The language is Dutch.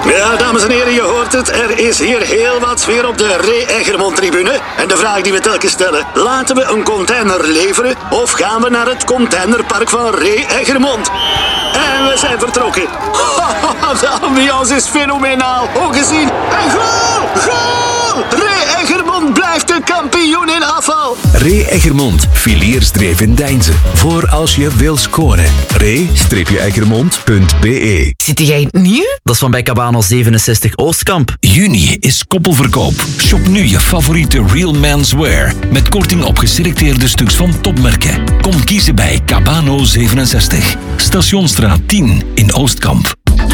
Ja, dames en heren, je hoort het. Er is hier heel wat sfeer op de Ray Eggermond-tribune. En de vraag die we telkens stellen, laten we een container leveren of gaan we naar het containerpark van Ray Eggermond? En we zijn vertrokken. De ambiance is fenomenaal. Ongezien. En goal! Goal! Ray Eggermond blijft de kampioen in afval. Ray Eggermond, filiersdreef in Deinze. Voor als je wil scoren. ray-eggermond.be. Zit jij nieuw? Dat is van bij Cabano 67 Oostkamp. Juni is koppelverkoop. Shop nu je favoriete Real Men's Wear. Met korting op geselecteerde stuks van topmerken. Kom kiezen bij Cabano 67. Stationsstraat 10 in Oostkamp.